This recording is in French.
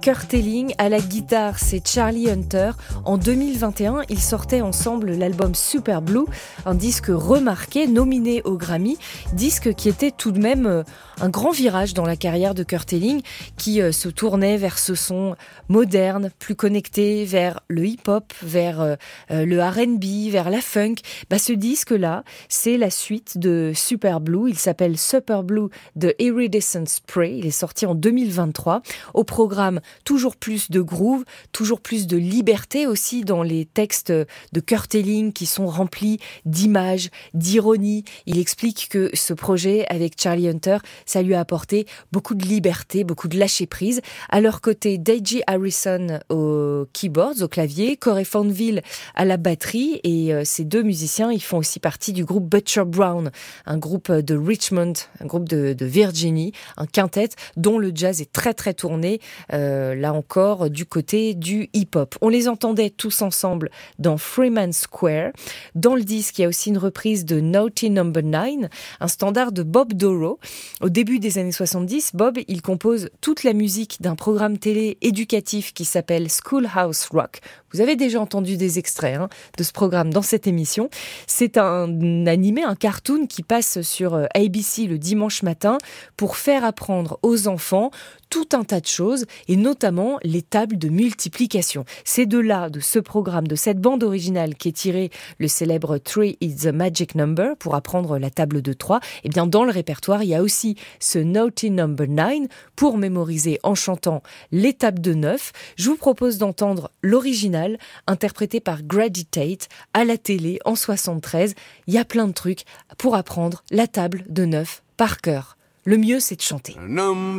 Kurt Elling, à la guitare, c'est Charlie Hunter. En 2021, ils sortaient ensemble l'album Super Blue, un disque remarqué, nominé au Grammy, disque qui était tout de même un grand virage dans la carrière de Kurt Elling, qui se tournait vers ce son moderne, plus connecté, vers le hip-hop, vers le R&B, vers la funk. Ce disque-là, c'est la suite de Super Blue. Il s'appelle Super Blue de Iridescent Spray. Il est sorti en 2023. Au programme, toujours plus de groove, toujours plus de liberté aussi dans les textes de Kurt Elling qui sont remplis d'images, d'ironie. Il explique que ce projet avec Charlie Hunter, ça lui a apporté beaucoup de liberté, beaucoup de lâcher prise. À leur côté, Deji Harrison aux keyboards, au clavier, Corey Fonville à la batterie, et ces deux musiciens, ils font aussi partie du groupe Butcher Brown, un groupe de Richmond, un groupe de Virginie, un quintet dont le jazz est très très tourné, là encore du côté du hip-hop. On les entendait tous ensemble dans Freeman Square. Dans le disque, il y a aussi une reprise de Naughty Number 9, un standard de Bob Dorough. Au début des années 70, Bob, il compose toute la musique d'un programme télé éducatif qui s'appelle Schoolhouse Rock. Vous avez déjà entendu des extraits de ce programme dans cette émission. C'est un animé, un cartoon qui passe sur ABC le dimanche matin pour faire apprendre aux enfants tout un tas de choses, et notamment les tables de multiplication. C'est de là, de ce programme, de cette bande originale qu'est tiré le célèbre 3 is the Magic Number, pour apprendre la table de 3. Et bien dans le répertoire, il y a aussi ce Naughty Number 9 pour mémoriser en chantant les tables de 9. Je vous propose d'entendre l'original, interprété par Grady Tate à la télé en 73. Il y a plein de trucs pour apprendre la table de 9 par cœur. Le mieux, c'est de chanter. Number